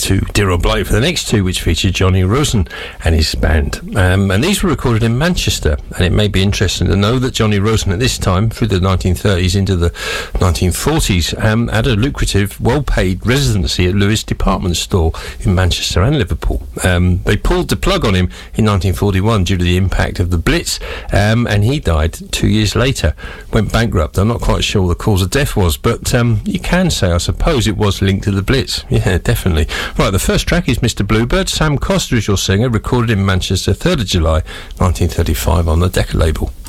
to Dear Old Blight for the next two, which featured Johnny Rosen and his band. And these were recorded in Manchester. And it may be interesting to know that Johnny Rosen at this time, through the 1930s into the 1940s, had a lucrative, well-paid residency at Lewis Department Store in Manchester and Liverpool. They pulled the plug on him in 1941 due to the impact of the Blitz, and he died 2 years later, went bankrupt. I'm not quite sure what the cause of death was, but you can say, I suppose, it was linked to the Blitz. Yeah, definitely. Right, the first track is Mr. Bluebird. Sam Coster is your singer, recorded in Manchester, 3rd of July 1935 on the Decca label.